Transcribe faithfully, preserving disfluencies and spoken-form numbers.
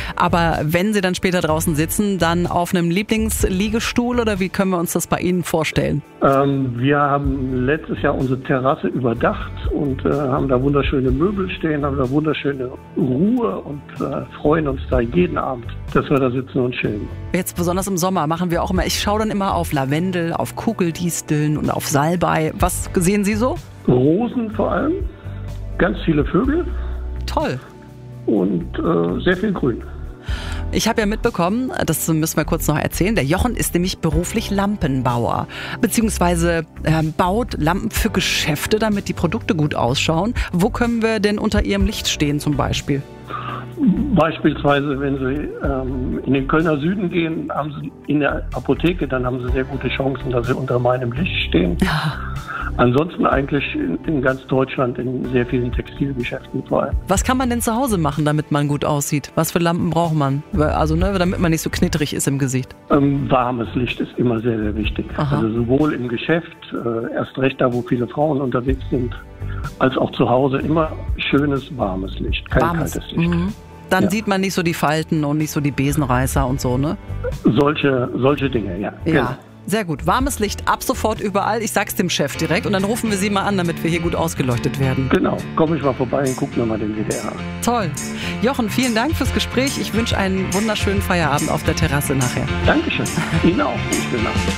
Aber wenn Sie dann später draußen sitzen, dann auf einem Lieblingsliegestuhl oder wie können wir uns das bei Ihnen vorstellen? Ähm, wir haben letztes Jahr unsere Terrasse überdacht und äh, haben da wunderschöne Möbel stehen, haben da wunderschöne Ruhe und äh, freuen uns da jeden Abend, dass wir da sitzen und chillen. Jetzt besonders im Sommer machen wir auch immer, ich schaue dann immer auf Lavendel, auf Kugeldisteln und auf Salbei. Was sehen Sie so? Rosen vor allem, ganz viele Vögel. Toll. Und äh, sehr viel Grün. Ich habe ja mitbekommen, das müssen wir kurz noch erzählen, der Jochen ist nämlich beruflich Lampenbauer, beziehungsweise äh, baut Lampen für Geschäfte, damit die Produkte gut ausschauen. Wo können wir denn unter Ihrem Licht stehen zum Beispiel? Beispielsweise, wenn Sie ähm, in den Kölner Süden gehen, haben Sie in der Apotheke, dann haben Sie sehr gute Chancen, dass Sie unter meinem Licht stehen. Ja. Ansonsten eigentlich in, in ganz Deutschland in sehr vielen Textilgeschäften vor allem. Was kann man denn zu Hause machen, damit man gut aussieht? Was für Lampen braucht man? Also ne, damit man nicht so knitterig ist im Gesicht. Ähm, warmes Licht ist immer sehr, sehr wichtig. Aha. Also sowohl im Geschäft, äh, erst recht da, wo viele Frauen unterwegs sind, als auch zu Hause immer schönes, warmes Licht, kein Warmes. kaltes Licht. Mhm. Dann Ja. sieht man nicht so die Falten und nicht so die Besenreißer und so, ne? Solche, solche Dinge, ja. Ja. Genau. Sehr gut. Warmes Licht ab sofort überall. Ich sag's dem Chef direkt und dann rufen wir Sie mal an, damit wir hier gut ausgeleuchtet werden. Genau, komme ich mal vorbei und gucke mir mal den W D R an. Toll. Jochen, vielen Dank fürs Gespräch. Ich wünsche einen wunderschönen Feierabend auf der Terrasse nachher. Dankeschön. Ihnen auch. Gute Nacht.